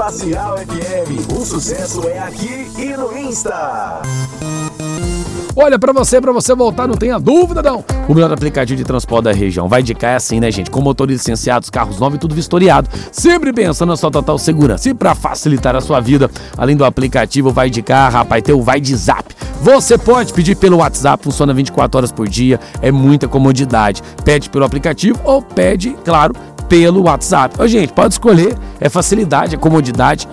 Facial FM, o sucesso é aqui e no Insta. Olha, pra você voltar, não tenha dúvida não. O melhor aplicativo de transporte da região. Vai de cá é assim, né, gente? Com motores licenciados, carros novos e tudo vistoriado. Sempre pensando na sua total segurança. E pra facilitar a sua vida, além do aplicativo Vai de Cá, rapaz, tem o Vai de Zap. Você pode pedir pelo WhatsApp, funciona 24 horas por dia, é muita comodidade. Pede pelo aplicativo ou pede, claro, pelo WhatsApp. Ô, gente, pode escolher, é facilidade, é comodidade